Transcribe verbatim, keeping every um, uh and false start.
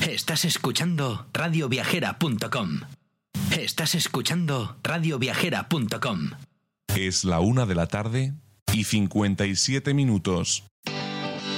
Estás escuchando radio viajera punto com. Estás escuchando radio viajera punto com. Es la una de la tarde y cincuenta y siete minutos.